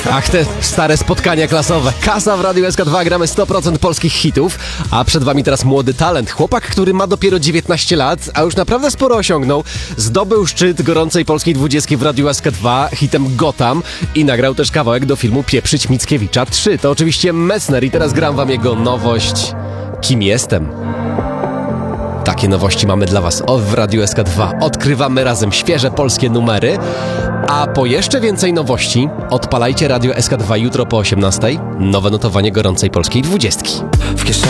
Ach, te stare spotkania klasowe. Kasa w Radiu SK2, gramy 100% polskich hitów, a przed wami teraz młody talent. Chłopak, który ma dopiero 19 lat, a już naprawdę sporo osiągnął. Zdobył szczyt gorącej polskiej 20 w Radiu SK2 hitem Gotham i nagrał też kawałek do filmu Pieprzyć Mickiewicza 3. To oczywiście Messner i teraz gram wam jego nowość Kim jestem. Takie nowości mamy dla was w Radiu SK2. Odkrywamy razem świeże polskie numery. A po jeszcze więcej nowości odpalajcie Radio SK2 jutro po 18:00. Nowe notowanie gorącej polskiej 20.